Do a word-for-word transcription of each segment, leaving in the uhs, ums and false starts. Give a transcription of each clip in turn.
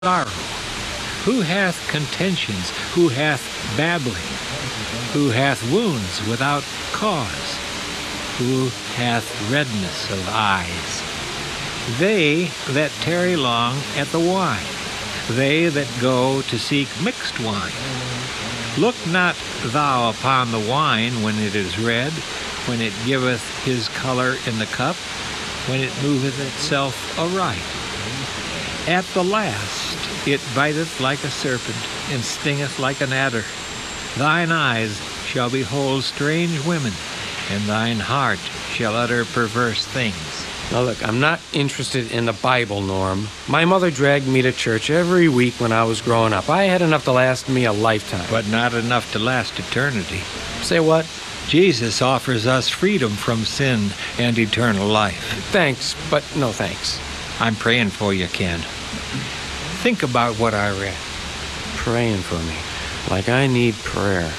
sorrow? Who hath contentions? Who hath babbling? Who hath wounds without cause? Who hath redness of eyes? They that tarry long at the wine, they that go to seek mixed wine. Look not thou upon the wine when it is red, when it giveth his color in the cup, when it moveth itself aright. At the last it biteth like a serpent, and stingeth like an adder. Thine eyes shall behold strange women, and thine heart shall utter perverse things. Now look, I'm not interested in the Bible, Norm. My mother dragged me to church every week when I was growing up. I had enough to last me a lifetime. But not enough to last eternity. Say what? Jesus offers us freedom from sin and eternal life. Thanks, but no thanks. I'm praying for you, Ken. Think about what I read. Praying for me. Like I need prayer.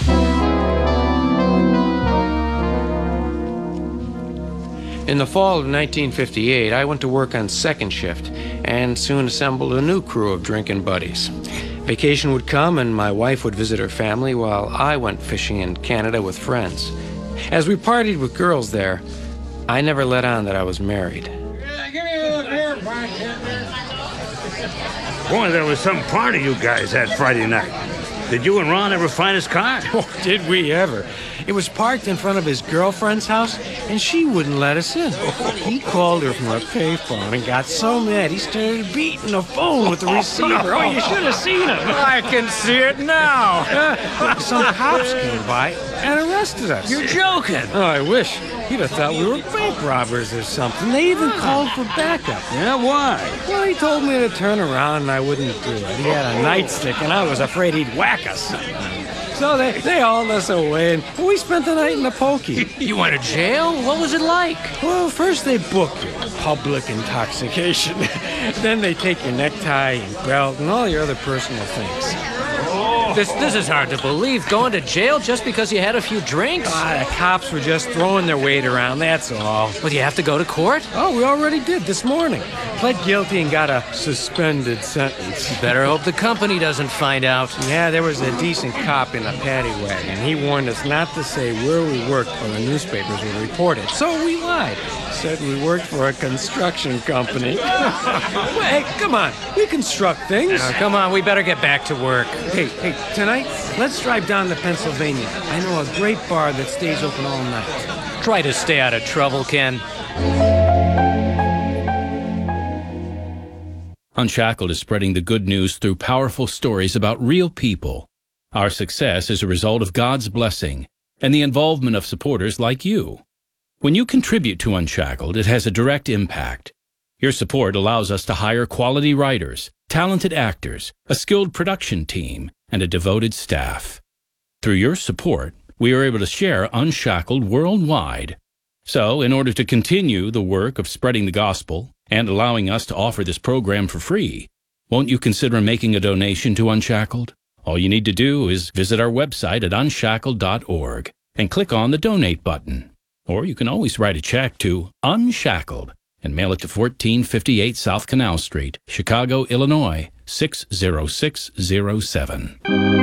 In the fall of nineteen fifty-eight, I went to work on second shift and soon assembled a new crew of drinking buddies. Vacation would come and my wife would visit her family while I went fishing in Canada with friends. As we partied with girls there, I never let on that I was married. Give me a look here, bartender. Boy, there was some party you guys had Friday night. Did you and Ron ever find his car? Oh, did we ever? It was parked in front of his girlfriend's house, and she wouldn't let us in. He called her from a payphone and got so mad he started beating the phone with the receiver. Oh, you should have seen him. I can see it now. Uh, some cops came by and arrested us. You're joking. Oh, I wish. He'd have thought we were bank robbers or something. They even called for backup. Yeah, why? Well, he told me to turn around and I wouldn't do it. He had a nightstick and I was afraid he'd whack us. So they, they hauled us away and we spent the night in the pokey. You went to jail? What was it like? Well, first they book you. Public intoxication. Then they take your necktie and belt and all your other personal things. This this is hard to believe. Going to jail just because you had a few drinks? Ah, the cops were just throwing their weight around, that's all. Well, do you have to go to court? Oh, we already did this morning. Pled guilty and got a suspended sentence. You better hope the company doesn't find out. Yeah, there was a decent cop in a paddy wagon. He warned us not to say where we worked or the newspapers would report it. So we lied. Said we worked for a construction company. Well, hey, come on. We construct things. Now, come on, we better get back to work. Hey, hey, tonight, let's drive down to Pennsylvania. I know a great bar that stays open all night. Try to stay out of trouble, Ken. Unshackled is spreading the good news through powerful stories about real people. Our success is a result of God's blessing and the involvement of supporters like you. When you contribute to Unshackled, it has a direct impact. Your support allows us to hire quality writers, talented actors, a skilled production team, and a devoted staff. Through your support, we are able to share Unshackled worldwide. So, in order to continue the work of spreading the gospel and allowing us to offer this program for free, won't you consider making a donation to Unshackled? All you need to do is visit our website at unshackled dot org and click on the Donate button. Or you can always write a check to Unshackled and mail it to fourteen fifty-eight South Canal Street, Chicago, Illinois, six zero six zero seven.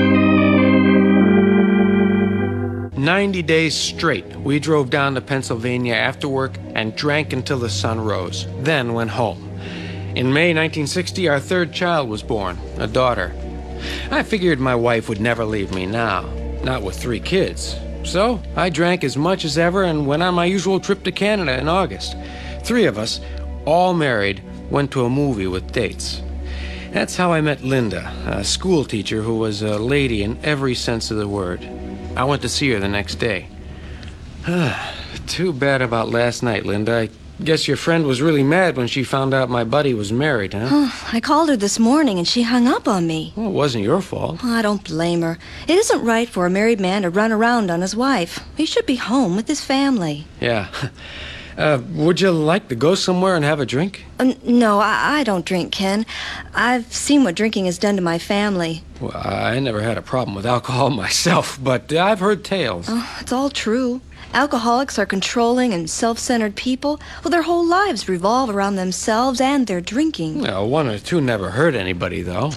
Ninety days straight, we drove down to Pennsylvania after work and drank until the sun rose, then went home. In May nineteen sixty, our third child was born, a daughter. I figured my wife would never leave me now, not with three kids. So I drank as much as ever and went on my usual trip to Canada in August. Three of us, all married, went to a movie with dates. That's how I met Linda, a school teacher who was a lady in every sense of the word. I went to see her the next day. Too bad about last night, Linda. I guess your friend was really mad when she found out my buddy was married, huh? Oh, I called her this morning and she hung up on me. Well, it wasn't your fault. Oh, I don't blame her. It isn't right for a married man to run around on his wife. He should be home with his family. Yeah. Uh, would you like to go somewhere and have a drink? Uh, no, I, I don't drink, Ken. I've seen what drinking has done to my family. Well, I never had a problem with alcohol myself, but I've heard tales. Oh, it's all true. Alcoholics are controlling and self-centered people. Well, their whole lives revolve around themselves and their drinking. Well, one or two never hurt anybody, though.